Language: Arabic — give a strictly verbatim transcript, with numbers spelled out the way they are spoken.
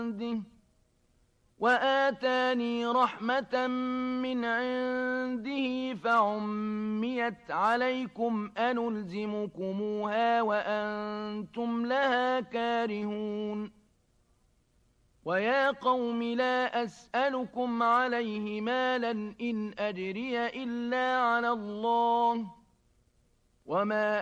عنده وآتاني رحمة من عنده فعميت عليكم أنلزمكموها وأنتم لها كارهون ويا قوم لا أسألكم عليه مالا إن أجري إلا على الله وما